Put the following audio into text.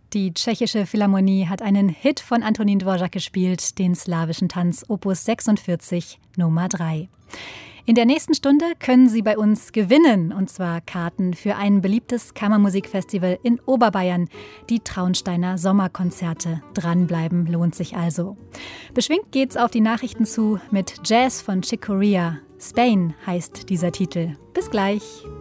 Die Tschechische Philharmonie hat einen Hit von Antonín Dvořák gespielt, den slawischen Tanz Opus 46 Nummer 3. In der nächsten Stunde können Sie bei uns gewinnen, und zwar Karten für ein beliebtes Kammermusikfestival in Oberbayern, die Traunsteiner Sommerkonzerte. Dranbleiben lohnt sich also. Beschwingt geht's auf die Nachrichten zu mit Jazz von Chick Corea. Spain heißt dieser Titel. Bis gleich.